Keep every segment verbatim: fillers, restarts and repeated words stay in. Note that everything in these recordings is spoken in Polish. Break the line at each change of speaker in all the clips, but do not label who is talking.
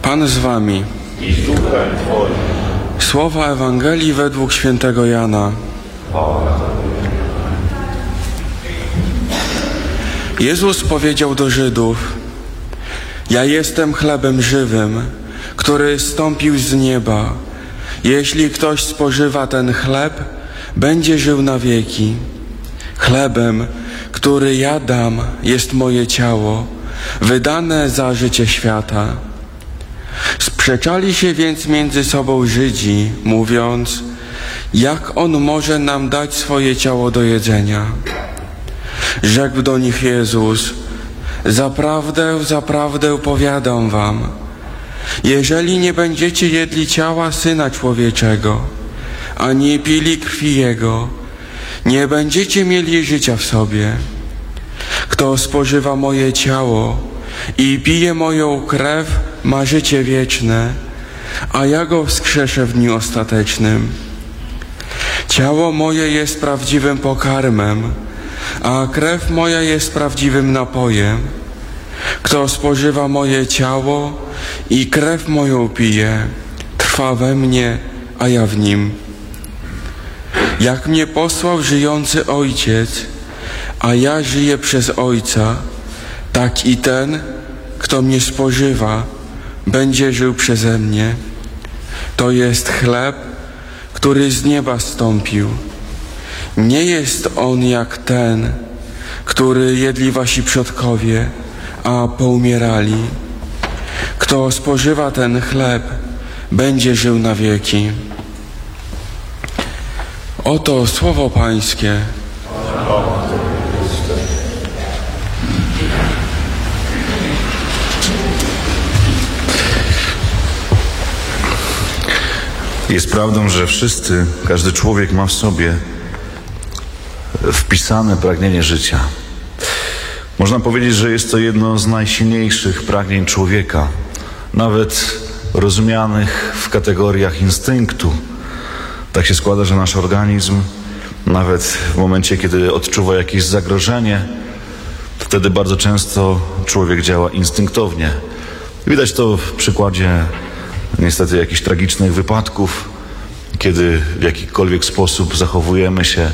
Pan z wami.
I z duchem Twoim.
Słowa Ewangelii według świętego Jana. Jezus powiedział do Żydów: Ja jestem chlebem żywym, który zstąpił z nieba. Jeśli ktoś spożywa ten chleb, będzie żył na wieki. Chlebem, który ja dam, jest moje ciało, wydane za życie świata. Sprzeczali się więc między sobą Żydzi, mówiąc: jak on może nam dać swoje ciało do jedzenia? Rzekł do nich Jezus: Zaprawdę, zaprawdę powiadam wam, jeżeli nie będziecie jedli ciała Syna Człowieczego, ani pili krwi Jego, nie będziecie mieli życia w sobie. Kto spożywa moje ciało i pije moją krew, ma życie wieczne, a ja go wskrzeszę w dniu ostatecznym. Ciało moje jest prawdziwym pokarmem, a krew moja jest prawdziwym napojem. Kto spożywa moje ciało i krew moją pije, trwa we mnie, a ja w nim. Jak mnie posłał żyjący Ojciec, a ja żyję przez Ojca, tak i ten, kto mnie spożywa, będzie żył przeze mnie. To jest chleb, który z nieba zstąpił. Nie jest on jak ten, który jedli wasi przodkowie, a poumierali. Kto spożywa ten chleb, będzie żył na wieki. Oto słowo Pańskie.
Jest prawdą, że wszyscy, każdy człowiek ma w sobie wpisane pragnienie życia. Można powiedzieć, że jest to jedno z najsilniejszych pragnień człowieka, nawet rozumianych w kategoriach instynktu. Tak się składa, że nasz organizm, nawet w momencie, kiedy odczuwa jakieś zagrożenie, wtedy bardzo często człowiek działa instynktownie. Widać to w przykładzie niestety jakichś tragicznych wypadków, kiedy w jakikolwiek sposób zachowujemy się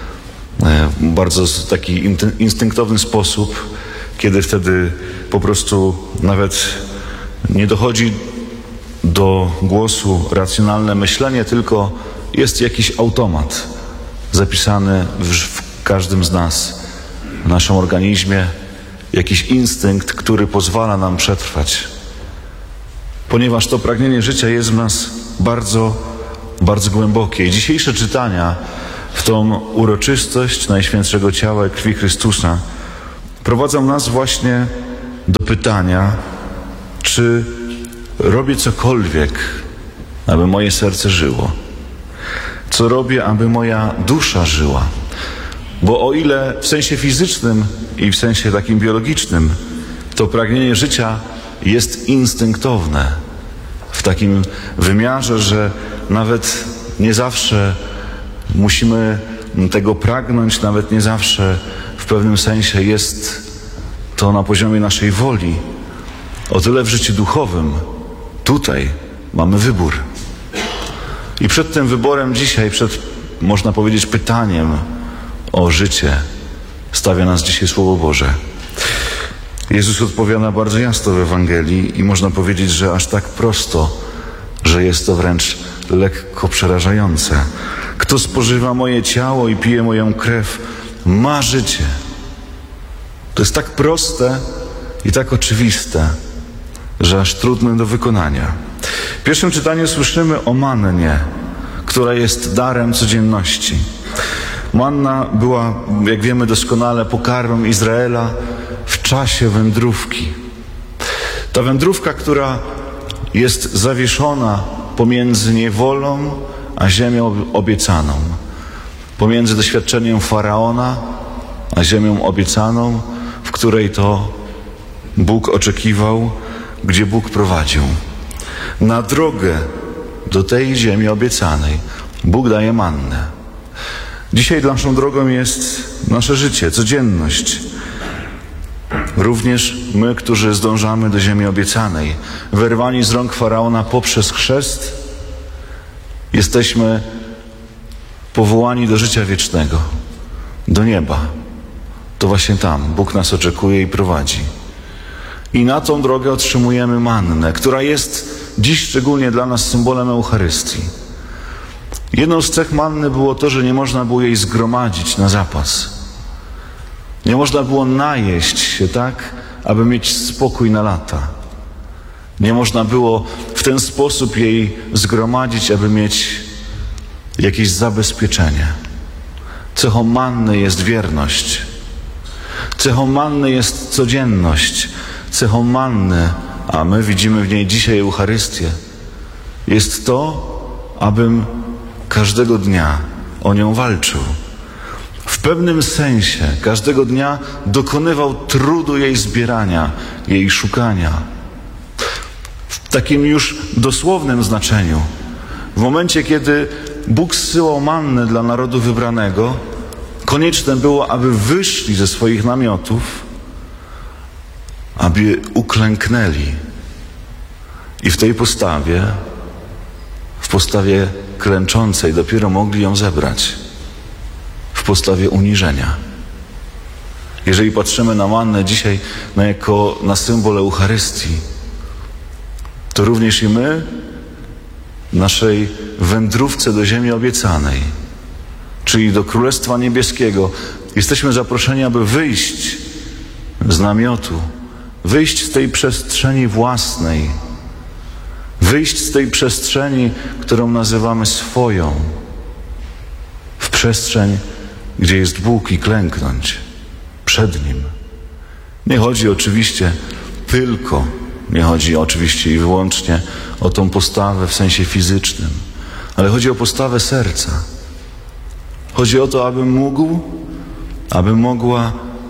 w bardzo taki instynktowny sposób, kiedy wtedy po prostu nawet nie dochodzi do głosu racjonalne myślenie, tylko jest jakiś automat zapisany w, w każdym z nas, w naszym organizmie, jakiś instynkt, który pozwala nam przetrwać. Ponieważ to pragnienie życia jest w nas bardzo, bardzo głębokie. I dzisiejsze czytania w tą uroczystość Najświętszego Ciała i Krwi Chrystusa prowadzą nas właśnie do pytania, czy robię cokolwiek, aby moje serce żyło? Co robię, aby moja dusza żyła? Bo o ile w sensie fizycznym i w sensie takim biologicznym to pragnienie życia jest instynktowne, w takim wymiarze, że nawet nie zawsze musimy tego pragnąć, nawet nie zawsze w pewnym sensie jest to na poziomie naszej woli. O tyle w życiu duchowym tutaj mamy wybór. I przed tym wyborem dzisiaj, przed, można powiedzieć, pytaniem o życie stawia nas dzisiaj Słowo Boże. Jezus odpowiada bardzo jasno w Ewangelii i można powiedzieć, że aż tak prosto, że jest to wręcz lekko przerażające. Kto spożywa moje ciało i pije moją krew, ma życie. To jest tak proste i tak oczywiste, że aż trudne do wykonania. W pierwszym czytaniu słyszymy o mannie, która jest darem codzienności. Manna była, jak wiemy doskonale, pokarmem Izraela w czasie wędrówki. Ta wędrówka, która jest zawieszona pomiędzy niewolą a ziemią obiecaną, pomiędzy doświadczeniem Faraona a ziemią obiecaną, w której to Bóg oczekiwał, gdzie Bóg prowadził. Na drogę do tej ziemi obiecanej Bóg daje mannę. Dzisiaj naszą drogą jest nasze życie, codzienność. Również my, którzy zdążamy do ziemi obiecanej, wyrwani z rąk Faraona poprzez chrzest, jesteśmy powołani do życia wiecznego, do nieba. To właśnie tam Bóg nas oczekuje i prowadzi. I na tą drogę otrzymujemy mannę, która jest dziś szczególnie dla nas symbolem Eucharystii. Jedną z cech manny było to, że nie można było jej zgromadzić na zapas. Nie można było najeść się tak, aby mieć spokój na lata. Nie można było w ten sposób jej zgromadzić, aby mieć jakieś zabezpieczenie. Cechą manny jest wierność. Cechą manny jest codzienność. Cechą manny, a my widzimy w niej dzisiaj Eucharystię, jest to, abym każdego dnia o nią walczył. W pewnym sensie każdego dnia dokonywał trudu jej zbierania, jej szukania. W takim już dosłownym znaczeniu. W momencie, kiedy Bóg zsyłał mannę dla narodu wybranego, konieczne było, aby wyszli ze swoich namiotów, aby uklęknęli. I w tej postawie, w postawie klęczącej dopiero mogli ją zebrać. W postawie uniżenia. Jeżeli patrzymy na mannę dzisiaj na jako na symbol Eucharystii, to również i my w naszej wędrówce do ziemi obiecanej, czyli do Królestwa Niebieskiego, jesteśmy zaproszeni, aby wyjść z namiotu, wyjść z tej przestrzeni własnej, wyjść z tej przestrzeni, którą nazywamy swoją, w przestrzeń, gdzie jest Bóg, i klęknąć przed Nim. Nie chodzi oczywiście tylko, nie chodzi oczywiście i wyłącznie o tą postawę w sensie fizycznym, ale chodzi o postawę serca. Chodzi o to, abym mógł, abym mogła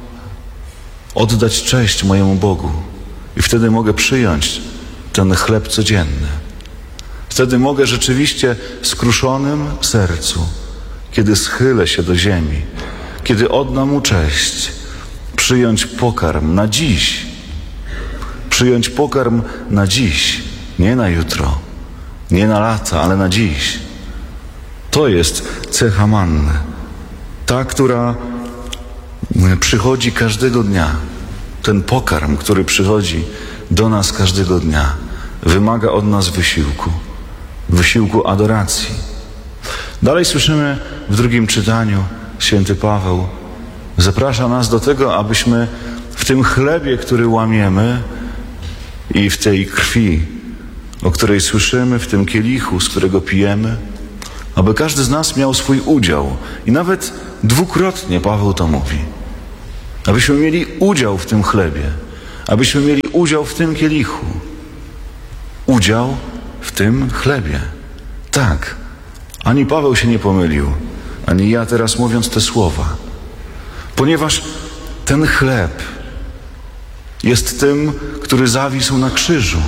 oddać cześć mojemu Bogu. I wtedy mogę przyjąć ten chleb codzienny. Wtedy mogę rzeczywiście w skruszonym sercu, kiedy schylę się do ziemi, kiedy oddam Mu cześć, przyjąć pokarm na dziś. Przyjąć pokarm na dziś, nie na jutro, nie na lata, ale na dziś. To jest cecha manny. Ta, która przychodzi każdego dnia. Ten pokarm, który przychodzi do nas każdego dnia, wymaga od nas wysiłku. Wysiłku adoracji. Dalej słyszymy w drugim czytaniu, święty Paweł zaprasza nas do tego, abyśmy w tym chlebie, który łamiemy, i w tej krwi, o której słyszymy, w tym kielichu, z którego pijemy, aby każdy z nas miał swój udział. I nawet dwukrotnie Paweł to mówi. Abyśmy mieli udział w tym chlebie, abyśmy mieli udział w tym kielichu. Udział w tym chlebie. Tak, ani Paweł się nie pomylił, ani ja teraz mówiąc te słowa. Ponieważ ten chleb jest tym, który zawisł na krzyżu.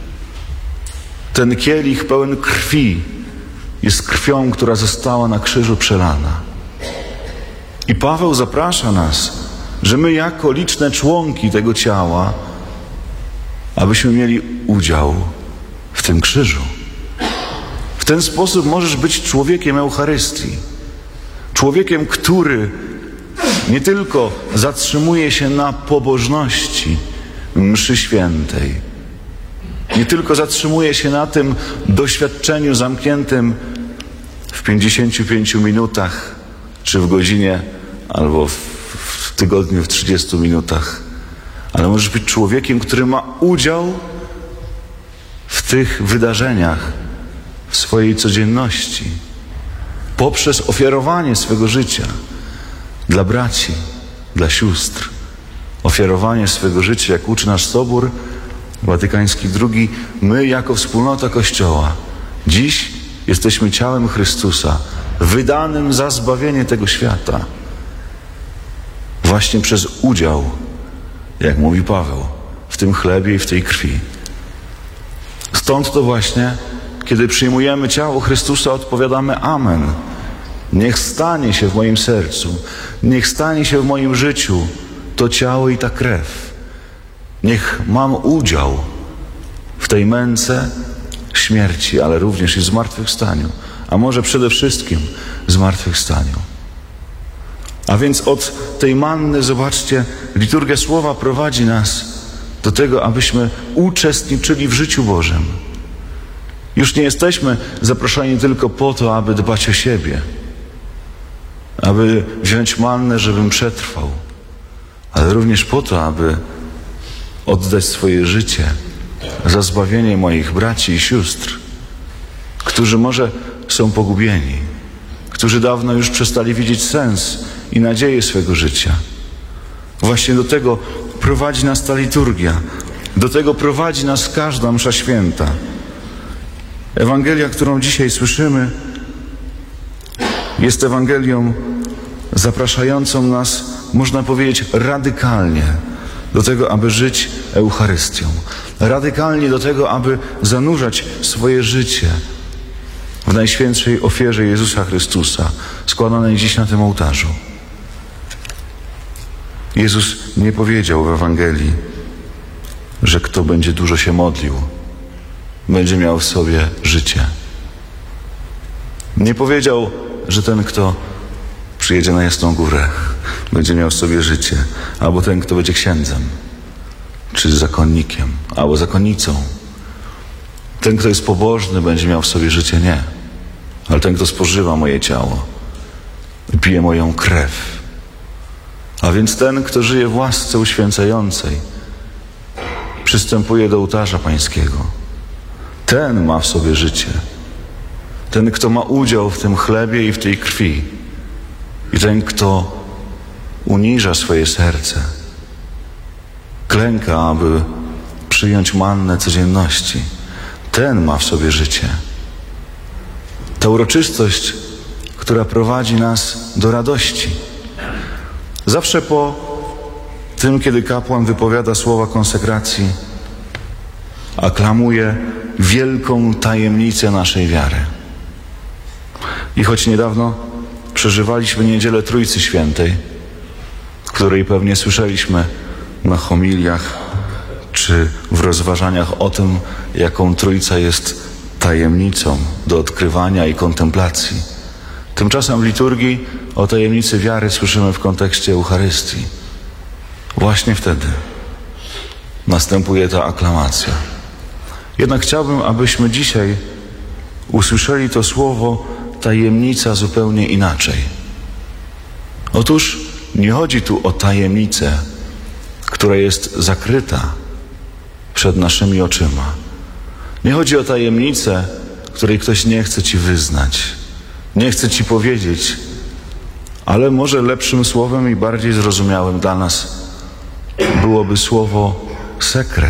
Ten kielich pełen krwi jest krwią, która została na krzyżu przelana. I Paweł zaprasza nas, że my jako liczne członki tego ciała, abyśmy mieli udział w tym krzyżu. W ten sposób możesz być człowiekiem Eucharystii. Człowiekiem, który nie tylko zatrzymuje się na pobożności mszy świętej, nie tylko zatrzymuje się na tym doświadczeniu zamkniętym w pięćdziesięciu pięciu minutach, czy w godzinie, albo w, w tygodniu w trzydziestu minutach, ale możesz być człowiekiem, który ma udział w tych wydarzeniach w swojej codzienności, poprzez ofiarowanie swego życia dla braci, dla sióstr. Ofiarowanie swego życia, jak uczy nasz Sobór Watykański drugi, my jako wspólnota Kościoła dziś jesteśmy ciałem Chrystusa, wydanym za zbawienie tego świata. Właśnie przez udział, jak mówi Paweł, w tym chlebie i w tej krwi. Stąd to właśnie, kiedy przyjmujemy ciało Chrystusa, odpowiadamy amen. Niech stanie się w moim sercu, niech stanie się w moim życiu to ciało i ta krew. Niech mam udział w tej męce śmierci, ale również i zmartwychwstaniu, a może przede wszystkim zmartwychwstaniu. A więc od tej manny, zobaczcie, liturgia słowa prowadzi nas do tego, abyśmy uczestniczyli w życiu Bożym. Już nie jesteśmy zaproszeni tylko po to, aby dbać o siebie, aby wziąć mannę, żebym przetrwał, ale również po to, aby oddać swoje życie za zbawienie moich braci i sióstr, którzy może są pogubieni, którzy dawno już przestali widzieć sens i nadzieję swego życia. Właśnie do tego prowadzi nas ta liturgia, do tego prowadzi nas każda msza święta. Ewangelia, którą dzisiaj słyszymy, jest Ewangelią zapraszającą nas, można powiedzieć, radykalnie do tego, aby żyć Eucharystią. Radykalnie do tego, aby zanurzać swoje życie w Najświętszej ofierze Jezusa Chrystusa, składanej dziś na tym ołtarzu. Jezus nie powiedział w Ewangelii, że kto będzie dużo się modlił, będzie miał w sobie życie. Nie powiedział, że ten, kto przyjedzie na Jasną Górę, będzie miał w sobie życie, albo ten, kto będzie księdzem, czy zakonnikiem, albo zakonnicą. Ten, kto jest pobożny, będzie miał w sobie życie. Nie. Ale ten, kto spożywa moje ciało i pije moją krew. A więc ten, kto żyje w łasce uświęcającej, przystępuje do ołtarza pańskiego. Ten ma w sobie życie. Ten, kto ma udział w tym chlebie i w tej krwi. I ten, kto uniża swoje serce, klęka, aby przyjąć mannę codzienności. Ten ma w sobie życie. Ta uroczystość, która prowadzi nas do radości. Zawsze po tym, kiedy kapłan wypowiada słowa konsekracji, aklamuje wielką tajemnicę naszej wiary. I choć niedawno przeżywaliśmy Niedzielę Trójcy Świętej, której pewnie słyszeliśmy na homiliach czy w rozważaniach o tym, jaką Trójca jest tajemnicą do odkrywania i kontemplacji. Tymczasem w liturgii o tajemnicy wiary słyszymy w kontekście Eucharystii. Właśnie wtedy następuje ta aklamacja. Jednak chciałbym, abyśmy dzisiaj usłyszeli to słowo tajemnica zupełnie inaczej. Otóż nie chodzi tu o tajemnicę, która jest zakryta przed naszymi oczyma. Nie chodzi o tajemnicę, której ktoś nie chce ci wyznać, nie chce ci powiedzieć, ale może lepszym słowem i bardziej zrozumiałym dla nas byłoby słowo sekret.